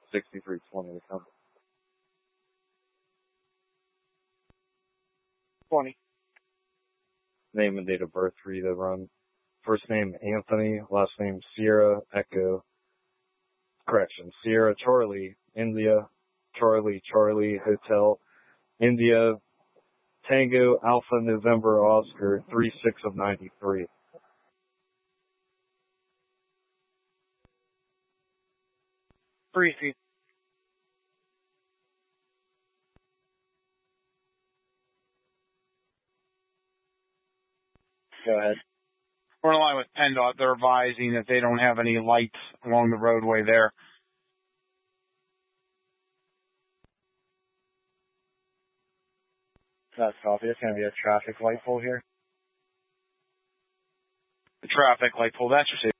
6320 to come. 20. Name and date of birth for you to run. First name Anthony, last name Sierra Charlie, India, Charlie Hotel, India, Tango Alpha November Oscar 36 of 93. Briefy. Go ahead. We're in line with PennDOT. They're advising that they don't have any lights along the roadway there. That's copy. It's going to be a traffic light pole here. The traffic light pole, that's your